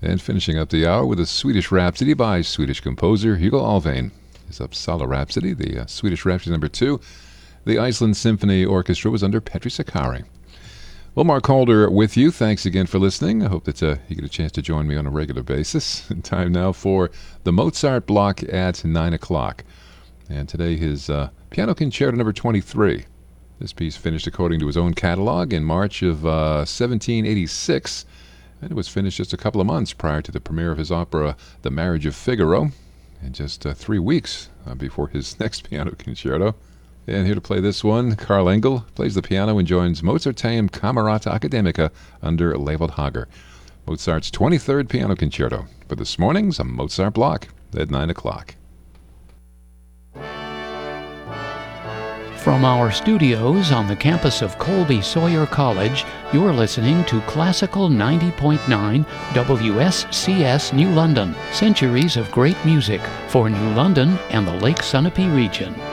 And finishing up the hour with a Swedish Rhapsody by Swedish composer Hugo Alvén. His Uppsala Rhapsody, the Swedish Rhapsody number 2. The Iceland Symphony Orchestra was under Petri Sakari. Well, Mark Holder with you. Thanks again for listening. I hope that you get a chance to join me on a regular basis. Time now for the Mozart block at 9 o'clock. And today his Piano Concerto number 23. This piece finished according to his own catalog in March of 1786. And it was finished just a couple of months prior to the premiere of his opera, The Marriage of Figaro, and just 3 weeks before his next piano concerto. And here to play this one, Karl Engel plays the piano and joins Mozarteum Camerata Academica under Levald Hager. Mozart's 23rd piano concerto for this morning's Mozart block at 9 o'clock. From our studios on the campus of Colby Sawyer College, you're listening to Classical 90.9 WSCS New London, centuries of great music for New London and the Lake Sunapee region.